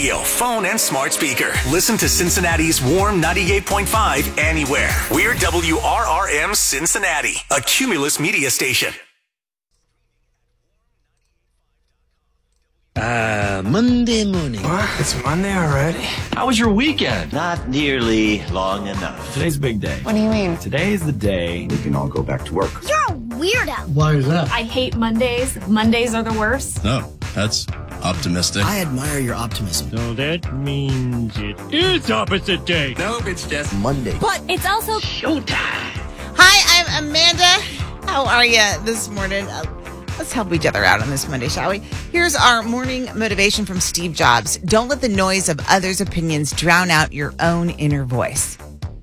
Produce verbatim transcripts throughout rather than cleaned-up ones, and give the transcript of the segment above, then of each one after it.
radio, phone, and smart speaker. Listen to Cincinnati's Warm ninety-eight point five anywhere. We're W R R M Cincinnati, a Cumulus media station. Ah, uh, Monday morning. What? It's Monday already? How was your weekend? Not nearly long enough. Today's a big day. What do you mean? Today is the day we can all go back to work. You're a weirdo. Why is that? I hate Mondays. Mondays are the worst. No, that's optimistic. I admire your optimism. So that means it is opposite day. Nope, it's just Monday. But it's also showtime. Hi, I'm Amanda. How are you this morning? Uh, let's help each other out on this Monday, shall we? Here's our morning motivation from Steve Jobs. Don't let the noise of others' opinions drown out your own inner voice.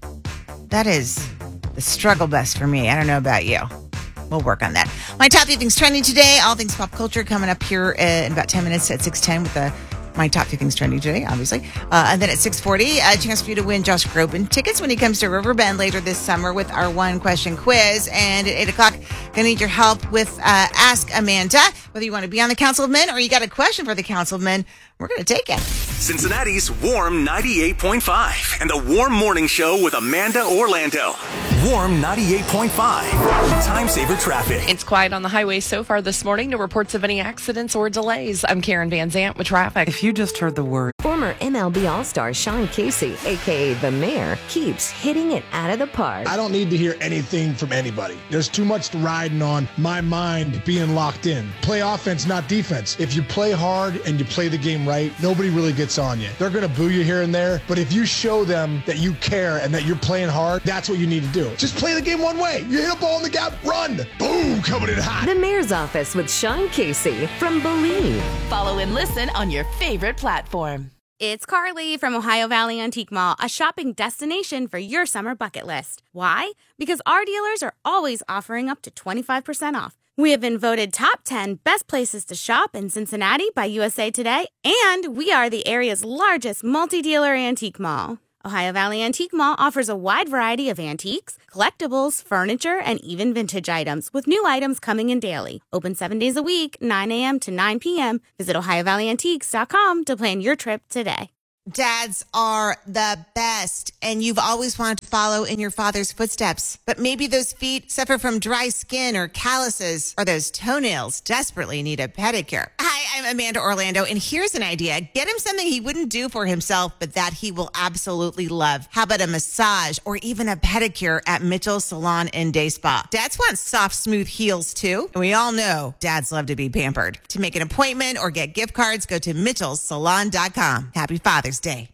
That is the struggle bus for me. I don't know about you. We'll work on that. My top three things trending today. All things pop culture coming up here in about ten minutes at six ten with the my top three things trending today, obviously. Uh, and then at six forty, a chance for you to win Josh Groban tickets when he comes to Riverbend later this summer with our one question quiz. And at eight o'clock, going to need your help with uh, Ask Amanda. Whether you want to be on the Council of Men or you got a question for the Council of Men, we're going to take it. Cincinnati's Warm ninety-eight point five and the Warm Morning Show with Amanda Orlando. Warm ninety-eight point five. Time saver traffic. It's quiet on the highway so far this morning. No reports of any accidents or delays. I'm Karen Van Zant with traffic. If you just heard the word. Former M L B All-Star Sean Casey, a k a. The Mayor, keeps hitting it out of the park. I don't need to hear anything from anybody. There's too much riding on my mind being locked in. Play offense, not defense. If you play hard and you play the game right, nobody really gets on you. They're going to boo you here and there, but if you show them that you care and that you're playing hard, that's what you need to do. Just play the game one way. You hit a ball in the gap, run. Boom, coming in hot. The Mayor's Office with Sean Casey from Believe. Follow and listen on your favorite platform. It's Carly from Ohio Valley Antique Mall, a shopping destination for your summer bucket list. Why? Because our dealers are always offering up to twenty-five percent off. We have been voted top ten best places to shop in Cincinnati by U S A Today, and we are the area's largest multi-dealer antique mall. Ohio Valley Antique Mall offers a wide variety of antiques, collectibles, furniture, and even vintage items, with new items coming in daily. Open seven days a week, nine a.m. to nine p.m. Visit ohio valley antiques dot com to plan your trip today. Dads are the best, and you've always wanted to follow in your father's footsteps. But maybe those feet suffer from dry skin or calluses, or those toenails desperately need a pedicure. Hi, I'm Amanda Orlando, and here's an idea. Get him something he wouldn't do for himself, but that he will absolutely love. How about a massage or even a pedicure at Mitchell's Salon and Day Spa? Dads want soft, smooth heels, too. And we all know dads love to be pampered. To make an appointment or get gift cards, go to mitchells salon dot com. Happy Father's Day.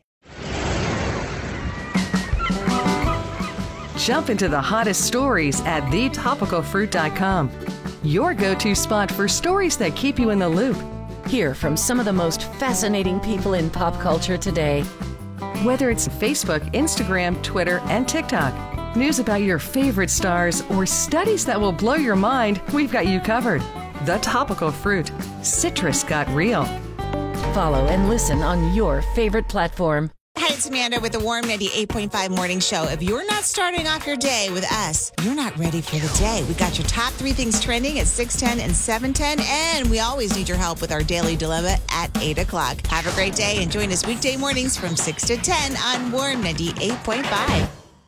Jump into the hottest stories at the topical fruit dot com. Your go-to spot for stories that keep you in the loop. Hear from some of the most fascinating people in pop culture today. Whether it's Facebook, Instagram, Twitter, and TikTok, news about your favorite stars, or studies that will blow your mind, we've got you covered. The Topical Fruit. Citrus got real. Follow and listen on your favorite platform. Hi, it's Amanda with the Warm ninety-eight point five Morning Show. If you're not starting off your day with us, you're not ready for the day. We got your top three things trending at six ten and seven ten, and we always need your help with our Daily Dilemma at eight o'clock. Have a great day and join us weekday mornings from six to ten on Warm ninety-eight point five.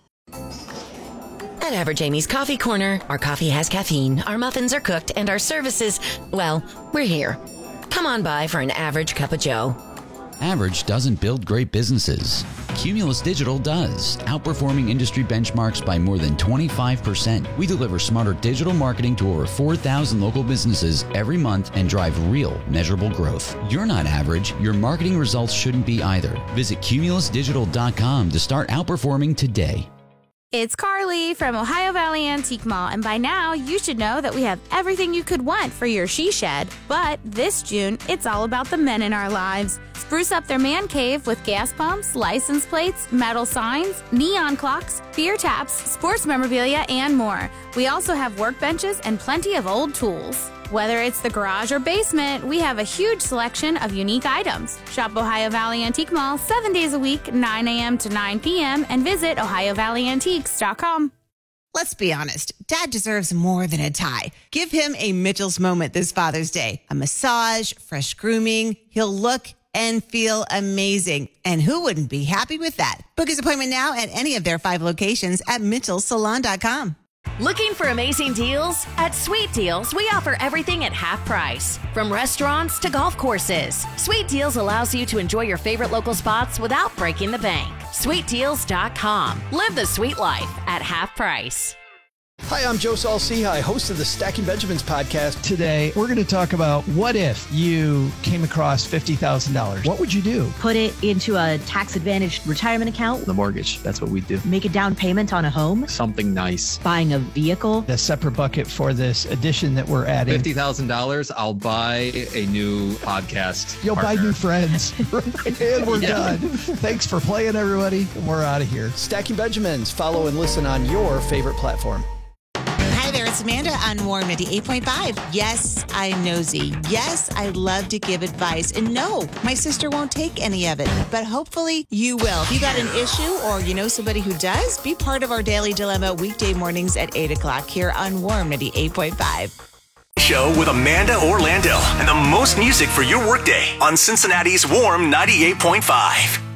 At Average Amy's Coffee Corner, our coffee has caffeine, our muffins are cooked, and our services, well, we're here. Come on by for an average cup of joe. Average doesn't build great businesses. Cumulus Digital does, outperforming industry benchmarks by more than twenty-five percent. We deliver smarter digital marketing to over four thousand local businesses every month and drive real, measurable growth. You're not average. Your marketing results shouldn't be either. Visit cumulus digital dot com to start outperforming today. It's Carly from Ohio Valley Antique Mall, and by now you should know that we have everything you could want for your she shed. But this June, it's all about the men in our lives. Spruce up their man cave with gas pumps, license plates, metal signs, neon clocks, beer taps, sports memorabilia, and more. We also have workbenches and plenty of old tools. Whether it's the garage or basement, we have a huge selection of unique items. Shop Ohio Valley Antique Mall seven days a week, nine a.m. to nine p.m. and visit ohio valley antiques dot com. Let's be honest, Dad deserves more than a tie. Give him a Mitchell's moment this Father's Day. A massage, fresh grooming. He'll look and feel amazing. And who wouldn't be happy with that? Book his appointment now at any of their five locations at mitchell salon dot com. Looking for amazing deals? At Sweet Deals, we offer everything at half price. From restaurants to golf courses, Sweet Deals allows you to enjoy your favorite local spots without breaking the bank. sweet deals dot com. Live the sweet life at half price. Hi, I'm Joe Saul-Sehy, host of the Stacking Benjamins podcast. Today, we're going to talk about what if you came across fifty thousand dollars? What would you do? Put it into a tax-advantaged retirement account. The mortgage, that's what we do. Make a down payment on a home. Something nice. Buying a vehicle. A separate bucket for this addition that we're adding. fifty thousand dollars, I'll buy a new podcast You'll partner. buy new friends. And we're Yeah. done. Thanks for playing, everybody. And we're out of here. Stacking Benjamins. Follow and listen on your favorite platform. Hi there, it's Amanda on Warm ninety-eight point five. Yes, I'm nosy. Yes, I love to give advice. And no, my sister won't take any of it. But hopefully you will. If you got an issue or you know somebody who does, be part of our Daily Dilemma weekday mornings at eight o'clock here on Warm ninety-eight point five. Show with Amanda Orlando and the most music for your workday on Cincinnati's Warm ninety-eight point five.